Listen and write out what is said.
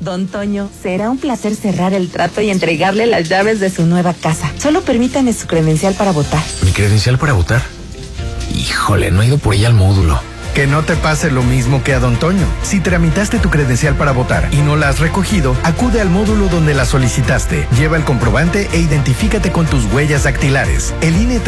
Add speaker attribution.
Speaker 1: Don Toño, será un placer cerrar el trato y entregarle las llaves de su nueva casa. Solo permítame su credencial para votar.
Speaker 2: ¿Mi credencial para votar? Híjole, no he ido por ella al módulo.
Speaker 3: Que no te pase lo mismo que a Don Toño. Si tramitaste tu credencial para votar y no la has recogido, acude al módulo donde la solicitaste. Lleva el comprobante e identifícate con tus huellas dactilares. El INE